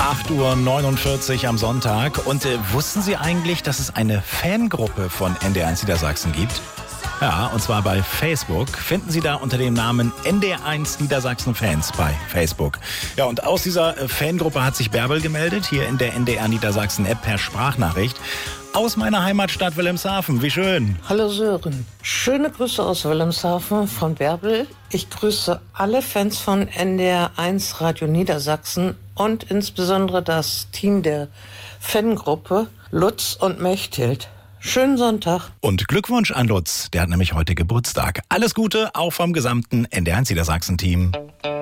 8:49 Uhr am Sonntag. Und wussten Sie eigentlich, dass es eine Fangruppe von NDR1 Niedersachsen gibt? Ja, und zwar bei Facebook. Finden Sie da unter dem Namen NDR1 Niedersachsen Fans bei Facebook. Ja, und aus dieser Fangruppe hat sich Bärbel gemeldet, hier in der NDR Niedersachsen App per Sprachnachricht. Aus meiner Heimatstadt Wilhelmshaven, wie schön. Hallo Sören, schöne Grüße aus Wilhelmshaven von Bärbel. Ich grüße alle Fans von NDR1 Radio Niedersachsen und insbesondere das Team der Fangruppe Lutz und Mechthild. Schönen Sonntag. Und Glückwunsch an Lutz, der hat nämlich heute Geburtstag. Alles Gute, auch vom gesamten NDR1 Niedersachsen-Team.